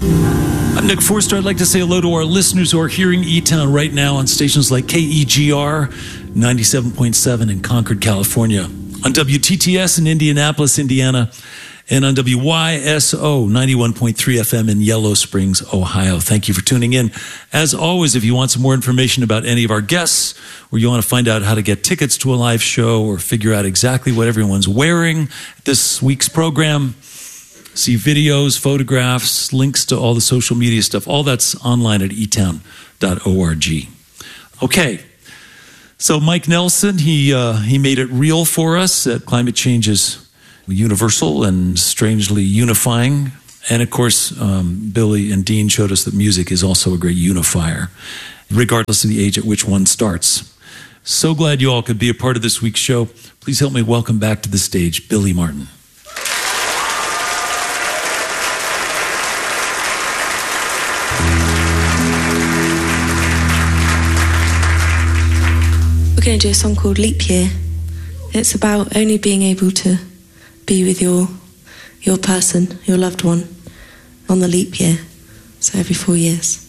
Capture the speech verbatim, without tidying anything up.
I'm Nick Forster. I'd like to say hello to our listeners who are hearing E-Town right now on stations like K E G R ninety-seven point seven in Concord, California, on W T T S in Indianapolis, Indiana, and on W Y S O ninety-one point three F M in Yellow Springs, Ohio. Thank you for tuning in. As always, if you want some more information about any of our guests, or you want to find out how to get tickets to a live show, or figure out exactly what everyone's wearing at this week's program, see videos, photographs, links to all the social media stuff, all that's online at e town dot org. Okay. So Mike Nelson, he uh, he made it real for us that climate change is universal and strangely unifying. And of course, um, Billy and Dean showed us that music is also a great unifier, regardless of the age at which one starts. So glad you all could be a part of this week's show. Please help me welcome back to the stage Billy Martin. We're going to do a song called Leap Year. It's about only being able to be with your your person, your loved one, on the leap year, so every four years.